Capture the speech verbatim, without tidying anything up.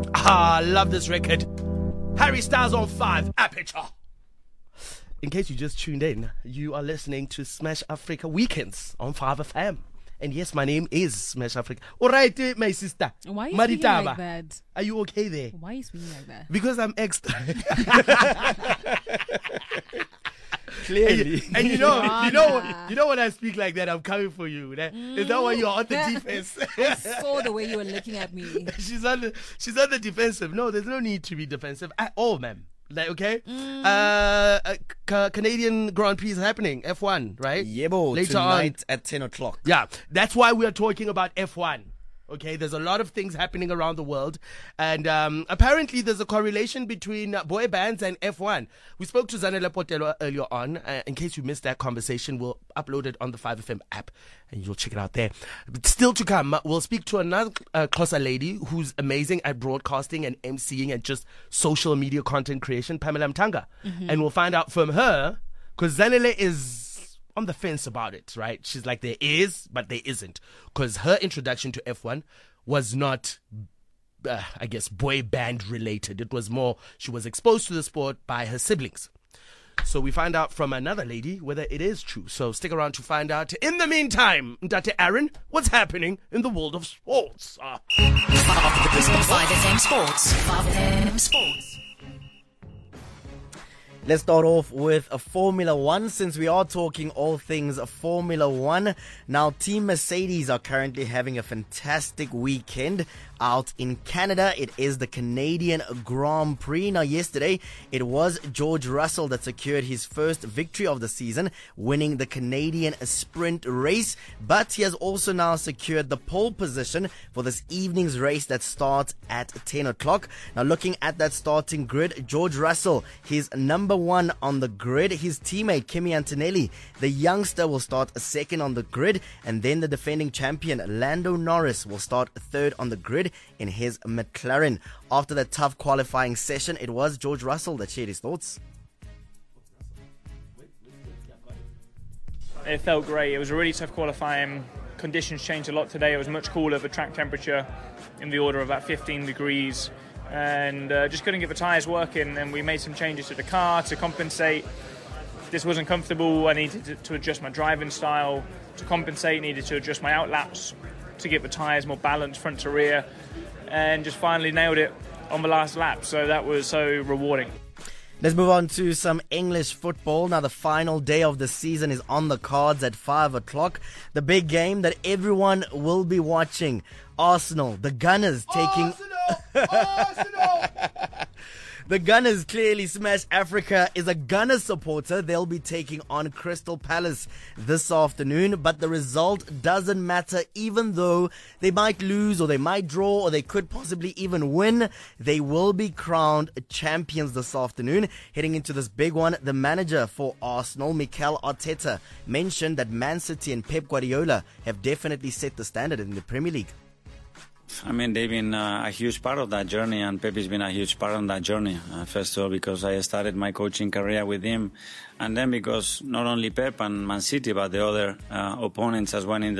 Ah, I love this record. Harry Styles on five, Aperture. In case you just tuned in, you are listening to Smash Africa Weekends on five F M. And yes, my name is Smash Africa. All right, my sister. Why are you Maritaba. speaking like that? Are you okay there? Why are you speaking like that? Because I'm extra. Clearly. And, and you know, you know, you know when I speak like that, I'm coming for you. That, Mm. Is that why you're on the defense? I saw the way you were looking at me. she's on the, she's on the defensive. No, there's no need to be defensive at all, ma'am. Like, okay, Mm. uh, uh, ca- Canadian Grand Prix is happening, F one, right? Yeah, bo, Later tonight on at ten o'clock. Yeah, that's why we are talking about F one. Okay, there's a lot of things happening around the world, and um, apparently there's a correlation between uh, boy bands and F one. We spoke to Zanele Potelo earlier on. Uh, in case you missed that conversation, we'll upload it on the five F M app, and you'll check it out there. But still to come, we'll speak to another uh, Xhosa lady who's amazing at broadcasting and emceeing and just social media content creation, Pamela Mtanga. Mm-hmm. And we'll find out from her, because Zanele is on the fence about it, right? She's like, there is, but there isn't. Because her introduction to F one was not, uh, I guess, boy band related. It was more, she was exposed to the sport by her siblings. So we find out from another lady whether it is true. So stick around to find out. In the meantime, Ndate Aaron, what's happening in the world of sports? Uh, five F M Sports. five F M Sports. Let's start off with a Formula One, since we are talking all things Formula One. Now, Team Mercedes are currently having a fantastic weekend out in Canada. It is the Canadian Grand Prix. Now, yesterday, it was George Russell that secured his first victory of the season, winning the Canadian sprint race. But he has also now secured the pole position for this evening's race that starts at ten o'clock. Now, looking at that starting grid, George Russell, his number one on the grid. His teammate Kimi Antonelli, the youngster, will start second on the grid, and then the defending champion Lando Norris will start third on the grid in his McLaren. After that tough qualifying session, it was George Russell that shared his thoughts. It felt great. It was a really tough qualifying. Conditions changed a lot today. It was much cooler. The track temperature in the order of about fifteen degrees. And uh, just couldn't get the tyres working, and we made some changes to the car to compensate. This wasn't comfortable. I needed to, to adjust my driving style to compensate, needed to adjust my outlaps to get the tyres more balanced front to rear, and just finally nailed it on the last lap. So that was so rewarding. Let's move on to some English football. Now, the final day of the season is on the cards at five o'clock. The big game that everyone will be watching. Arsenal, the Gunners taking... Arsenal! Arsenal! The Gunners, clearly Smash Africa is a Gunners supporter. They'll be taking on Crystal Palace this afternoon, but the result doesn't matter. Even though they might lose or they might draw or they could possibly even win, they will be crowned champions this afternoon. Heading into this big one, the manager for Arsenal, Mikel Arteta, mentioned that Man City and Pep Guardiola have definitely set the standard in the Premier League. I mean, they've been uh, a huge part of that journey, and Pep has been a huge part of that journey. Uh, first of all, because I started my coaching career with him, and then because not only Pep and Man City, but the other uh, opponents as well in the